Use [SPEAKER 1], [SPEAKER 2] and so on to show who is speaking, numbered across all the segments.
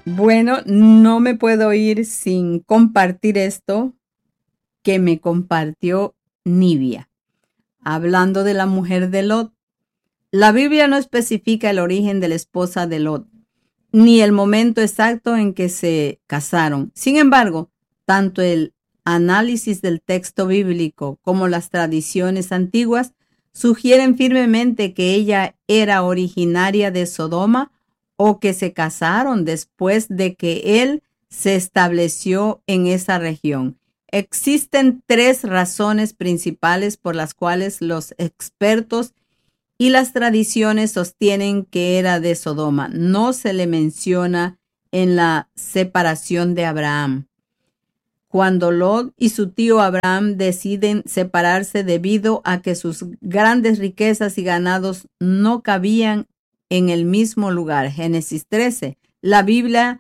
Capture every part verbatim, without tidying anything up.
[SPEAKER 1] Bueno, no me puedo ir sin compartir esto que me compartió Nivia, hablando de la mujer de Lot. La Biblia no especifica el origen de la esposa de Lot, ni el momento exacto en que se casaron. Sin embargo, tanto el análisis del texto bíblico como las tradiciones antiguas sugieren firmemente que ella era originaria de Sodoma o que se casaron después de que él se estableció en esa región. Existen tres razones principales por las cuales los expertos y las tradiciones sostienen que era de Sodoma. No se le menciona en la separación de Abraham. Cuando Lot y su tío Abraham deciden separarse debido a que sus grandes riquezas y ganados no cabían en el mismo lugar. Génesis trece. La Biblia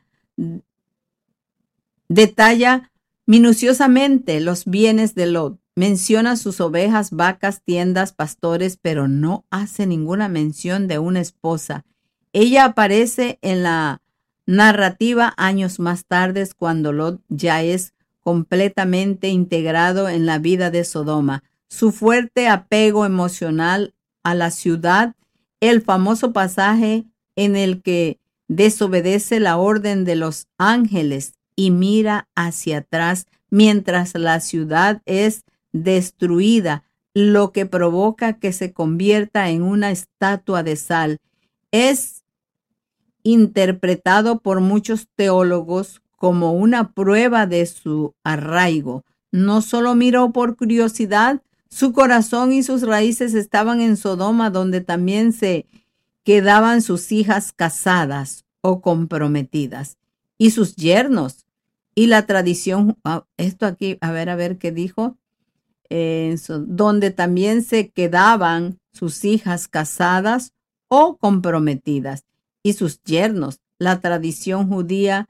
[SPEAKER 1] detalla minuciosamente los bienes de Lot. Menciona sus ovejas, vacas, tiendas, pastores, pero no hace ninguna mención de una esposa. Ella aparece en la narrativa años más tarde, cuando Lot ya es completamente integrado en la vida de Sodoma. Su fuerte apego emocional a la ciudad, el famoso pasaje en el que desobedece la orden de los ángeles y mira hacia atrás mientras la ciudad es destruida, lo que provoca que se convierta en una estatua de sal, es interpretado por muchos teólogos como una prueba de su arraigo. No solo miró por curiosidad, su corazón y sus raíces estaban en Sodoma, donde también se quedaban sus hijas casadas o comprometidas y sus yernos. Y la tradición, esto aquí, a ver, a ver qué dijo, eh, donde también se quedaban sus hijas casadas o comprometidas y sus yernos. La tradición judía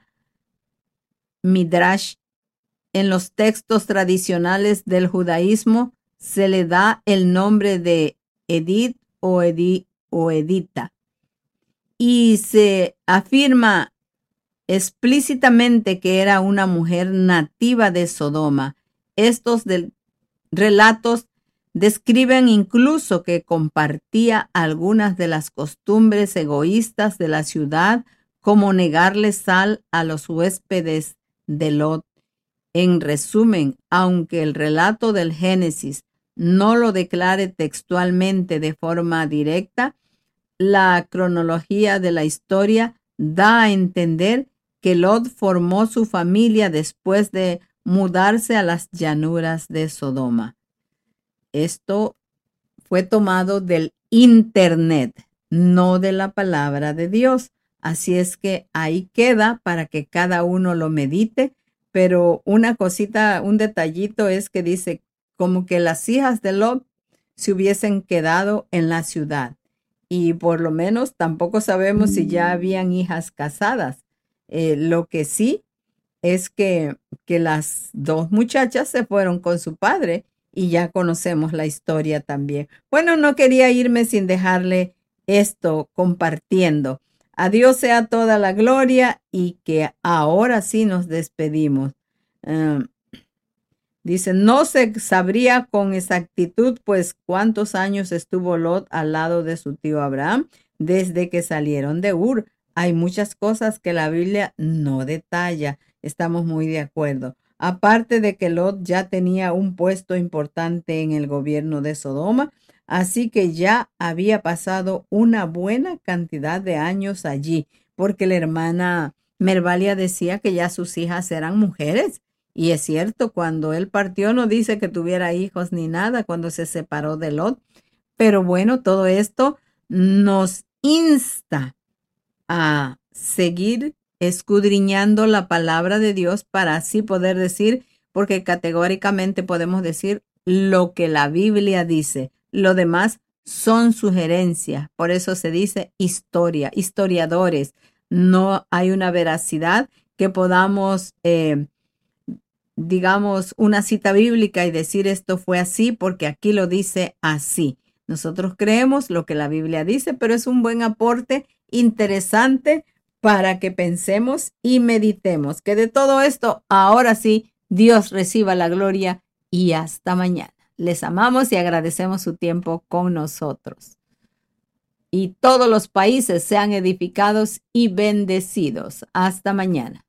[SPEAKER 1] Midrash, en los textos tradicionales del judaísmo, se le da el nombre de Edith o, Edi, o Edita, y se afirma explícitamente que era una mujer nativa de Sodoma. Estos del, relatos describen incluso que compartía algunas de las costumbres egoístas de la ciudad, como negarle sal a los huéspedes de Lot. En resumen, aunque el relato del Génesis no lo declare textualmente de forma directa, la cronología de la historia da a entender que Lot formó su familia después de mudarse a las llanuras de Sodoma. Esto fue tomado del internet, no de la palabra de Dios. Así es que ahí queda para que cada uno lo medite. Pero una cosita, un detallito es que dice como que las hijas de Lot se hubiesen quedado en la ciudad. Y por lo menos tampoco sabemos si ya habían hijas casadas. Eh, lo que sí es que, que las dos muchachas se fueron con su padre y ya conocemos la historia también. Bueno, no quería irme sin dejarle esto compartiendo. A Dios sea toda la gloria y que ahora sí nos despedimos. Um, dice, no se sabría con exactitud pues cuántos años estuvo Lot al lado de su tío Abraham desde que salieron de Ur. Hay muchas cosas que la Biblia no detalla. Estamos muy de acuerdo. Aparte de que Lot ya tenía un puesto importante en el gobierno de Sodoma, así que ya había pasado una buena cantidad de años allí, porque la hermana Mervalia decía que ya sus hijas eran mujeres. Y es cierto, cuando él partió no dice que tuviera hijos ni nada cuando se separó de Lot. Pero bueno, todo esto nos insta a seguir escudriñando la palabra de Dios para así poder decir, porque categóricamente podemos decir lo que la Biblia dice. Lo demás son sugerencias. Por eso se dice historia, historiadores. No hay una veracidad que podamos, eh, digamos, una cita bíblica y decir esto fue así porque aquí lo dice así. Nosotros creemos lo que la Biblia dice, pero es un buen aporte interesante para que pensemos y meditemos. Que de todo esto, ahora sí, Dios reciba la gloria y hasta mañana. Les amamos y agradecemos su tiempo con nosotros. Y todos los países sean edificados y bendecidos. Hasta mañana.